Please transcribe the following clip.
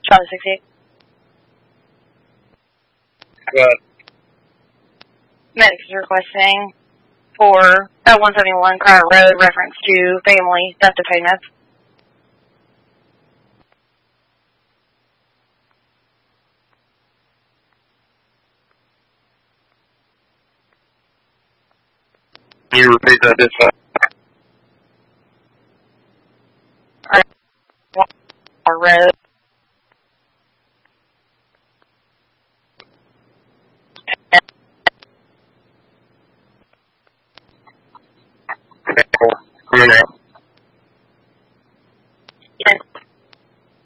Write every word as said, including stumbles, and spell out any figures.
Charlie sixty-eight. Good. Medics is requesting for at one seventy-one Carter Road, reference to family death of payments. Can you repeat that this time? Carter Road. Cool. Cool.